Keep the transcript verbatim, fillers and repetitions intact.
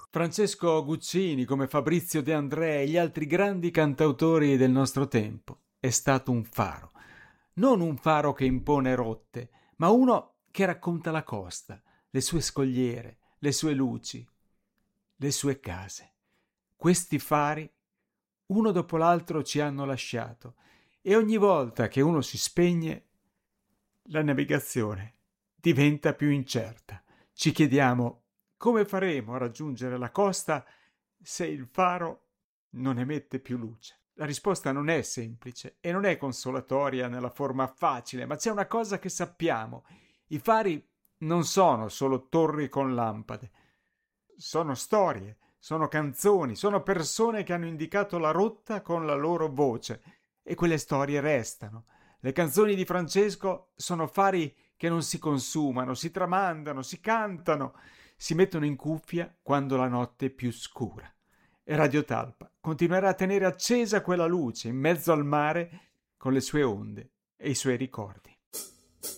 Francesco Guccini, come Fabrizio De André e gli altri grandi cantautori del nostro tempo, è stato un faro. Non un faro che impone rotte, ma uno che racconta la costa, le sue scogliere, le sue luci, le sue case. Questi fari, uno dopo l'altro, ci hanno lasciato e ogni volta che uno si spegne, la navigazione diventa più incerta. Ci chiediamo come faremo a raggiungere la costa se il faro non emette più luce. La risposta non è semplice e non è consolatoria nella forma facile, ma c'è una cosa che sappiamo. I fari non sono solo torri con lampade. Sono storie, sono canzoni, sono persone che hanno indicato la rotta con la loro voce e quelle storie restano. Le canzoni di Francesco sono fari che non si consumano, si tramandano, si cantano, si mettono in cuffia quando la notte è più scura. E Radio Talpa continuerà a tenere accesa quella luce in mezzo al mare con le sue onde e i suoi ricordi.